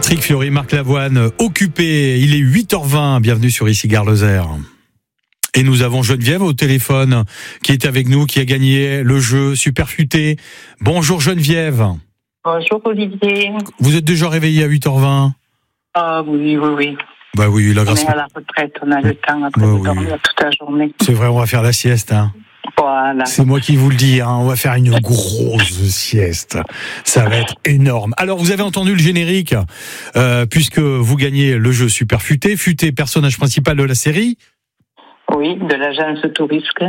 Patrick Fiori, Marc Lavoine, occupé. Il est 8h20. Bienvenue sur Ici Gare Lozère. Et nous avons Geneviève au téléphone qui est avec nous, qui a gagné le jeu Super Futé. Bonjour Geneviève. Bonjour Olivier. Vous êtes déjà réveillé à 8h20 ? Ah oui. Bah oui, la grâce. On est à la retraite, on a le temps après de dormir toute la journée. C'est vrai, on va faire la sieste. Voilà. C'est moi qui vous le dis, on va faire une grosse sieste. Ça va être énorme. Alors, vous avez entendu le générique, puisque vous gagnez le jeu Super Futé. Futé, personnage principal de la série. Oui, de l'agence Tourisque.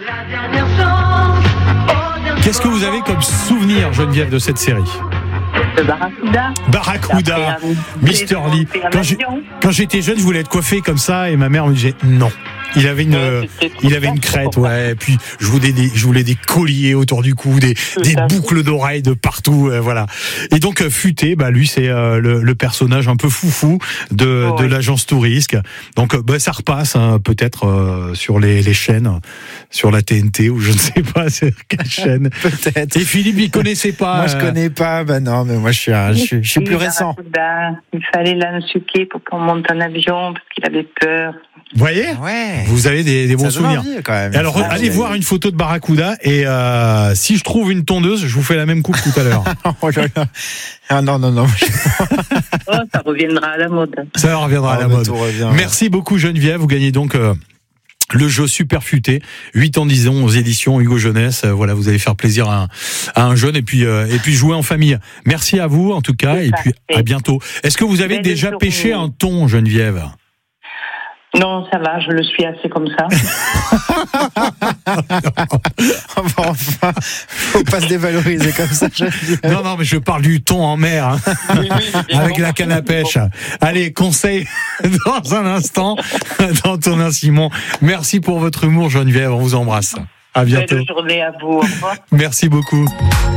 Qu'est-ce que vous avez comme souvenir, Geneviève, de cette série ? De Barracuda, Mister Lee. Quand j'étais jeune, je voulais être coiffé comme ça, et ma mère me disait non. Il avait une crête, ouais. Et puis je voulais des colliers autour du cou, des boucles d'oreilles de partout, voilà. Et donc Futé, lui c'est le personnage un peu foufou de l'agence Tourisque. Donc ça repasse peut-être sur les chaînes, sur la TNT ou je ne sais pas c'est quelle chaîne. Peut-être. Et Philippe, il connaissait pas. Moi je connais pas. Non, mais moi je suis plus récent. Il fallait l'ensuquer pour qu'on monte en avion parce qu'il avait peur. Vous voyez ? Ouais. Vous avez des bons souvenirs. Envie, quand même. Alors, allez voir une photo de Barracuda et si je trouve une tondeuse, je vous fais la même coupe tout à l'heure. Oh là là. Ah non. Ça reviendra à la mode. Ça reviendra à la mode. Merci beaucoup Geneviève. Vous gagnez donc le jeu Super Futé, 8 ans 10 ans aux éditions Hugo Jeunesse. Voilà, vous allez faire plaisir à un jeune et puis jouer en famille. Merci à vous en tout cas et puis à bientôt. Est-ce que vous avez déjà pêché un thon, Geneviève ? Non, ça va, je le suis assez comme ça. Enfin, faut pas se dévaloriser comme ça. Non, mais je parle du thon en mer, Oui, avec la canne à pêche. Allez, conseil dans un instant d'Antonin Simon. Merci pour votre humour, Geneviève, on vous embrasse. À bientôt. Belle journée à vous. Au revoir. Merci beaucoup.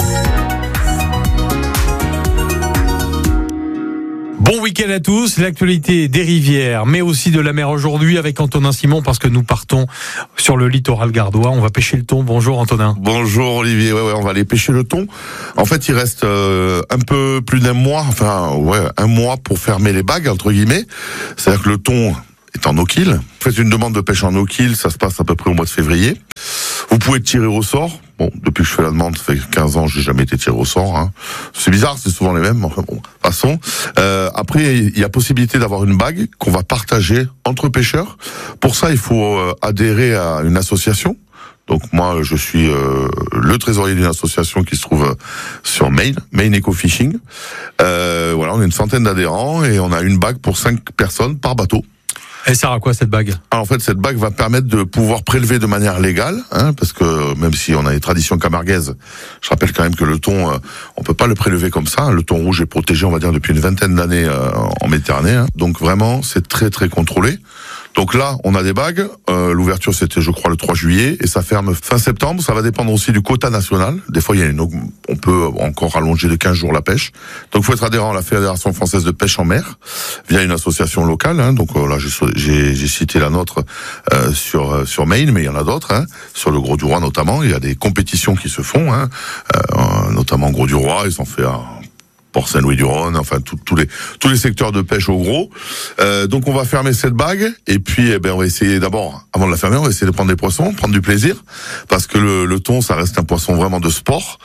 Bon week-end à tous, l'actualité des rivières, mais aussi de la mer aujourd'hui avec Antonin Simon parce que nous partons sur le littoral gardois. On va pêcher le thon. Bonjour Antonin. Bonjour Olivier, ouais, on va aller pêcher le thon. En fait, il reste un peu plus d'un mois, un mois pour fermer les bagues, entre guillemets. C'est-à-dire que le thon est en no-kill. Vous faites une demande de pêche en no-kill, ça se passe à peu près au mois de février. Vous pouvez tirer au sort. Bon, depuis que je fais la demande, ça fait 15 ans, j'ai jamais été tiré au sort. C'est bizarre, c'est souvent les mêmes. Enfin bon, passons. Après, il y a possibilité d'avoir une bague qu'on va partager entre pêcheurs. Pour ça, il faut adhérer à une association. Donc moi, je suis le trésorier d'une association qui se trouve sur Maine Eco Fishing. Voilà, on est une centaine d'adhérents et on a une bague pour 5 personnes par bateau. Elle sert à quoi cette bague ? Alors, en fait, cette bague va permettre de pouvoir prélever de manière légale, parce que même si on a les traditions camarguaises, je rappelle quand même que le thon, on peut pas le prélever comme ça. Le thon rouge est protégé, on va dire, depuis une vingtaine d'années en Méditerranée. Donc vraiment, c'est très très contrôlé. Donc là, on a des bagues. L'ouverture, c'était, je crois, le 3 juillet, et ça ferme fin septembre. Ça va dépendre aussi du quota national. Des fois, on peut encore allonger de 15 jours la pêche. Donc, il faut être adhérent à la Fédération française de pêche en mer via une association locale. Donc là, j'ai cité la nôtre sur Maine, mais il y en a d'autres. Sur le Gros du Roi notamment, il y a des compétitions qui se font, notamment Gros du Roi. Ils ont fait Port Saint-Louis-du-Rhône, enfin tous les secteurs de pêche au gros. Donc on va fermer cette bague et puis on va essayer d'abord, avant de la fermer, on va essayer de prendre des poissons, prendre du plaisir, parce que le thon, ça reste un poisson vraiment de sport.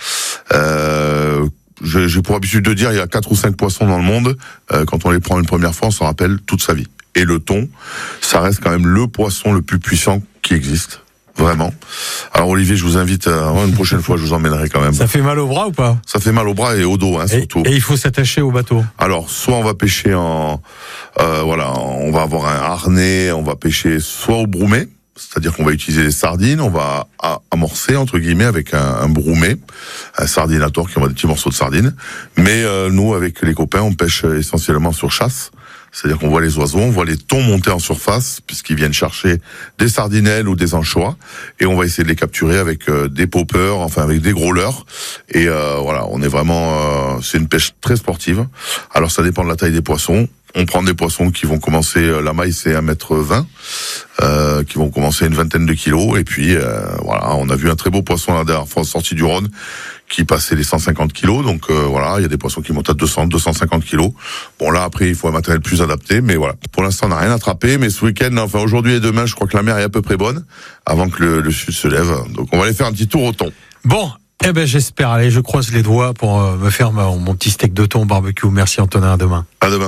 J'ai pour habitude de dire, il y a 4 ou 5 poissons dans le monde, quand on les prend une première fois, on s'en rappelle toute sa vie. Et le thon, ça reste quand même le poisson le plus puissant qui existe. Vraiment. Alors Olivier, je vous invite une prochaine fois, je vous emmènerai quand même. Ça fait mal au bras ou pas ? Ça fait mal au bras et au dos, surtout. Et il faut s'attacher au bateau. Alors, soit on va pêcher on va avoir un harnais, on va pêcher soit au broumet, c'est-à-dire qu'on va utiliser des sardines, on va amorcer entre guillemets avec un broumet, un sardinator qui envoie des petits morceaux de sardines. Mais nous, avec les copains, on pêche essentiellement sur chasse. C'est-à-dire qu'on voit les oiseaux, on voit les thons monter en surface, puisqu'ils viennent chercher des sardinelles ou des anchois, et on va essayer de les capturer avec des poppers, enfin avec des gros leurres. Et voilà, on est vraiment, c'est une pêche très sportive. Alors ça dépend de la taille des poissons. On prend des poissons qui vont commencer, la maille c'est 1,20 m, qui vont commencer à une vingtaine de kilos. Et puis voilà, on a vu un très beau poisson la dernière fois sorti du Rhône, qui passaient les 150 kilos. Donc voilà, il y a des poissons qui montent à 200, 250 kilos. Bon là après il faut un matériel plus adapté, mais voilà. Pour l'instant on n'a rien attrapé, mais ce week-end, enfin aujourd'hui et demain, je crois que la mer est à peu près bonne avant que le sud se lève. Donc on va aller faire un petit tour au thon. Bon. Eh ben j'espère. Allez, je croise les doigts pour me faire mon petit steak de thon au barbecue. Merci Antonin, à demain. À demain.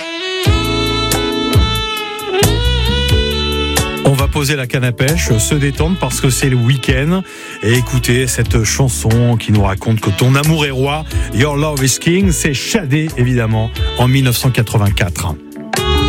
On va poser la canne à pêche, se détendre parce que c'est le week-end et écouter cette chanson qui nous raconte que ton amour est roi, Your Love is King, c'est Shadé évidemment en 1984.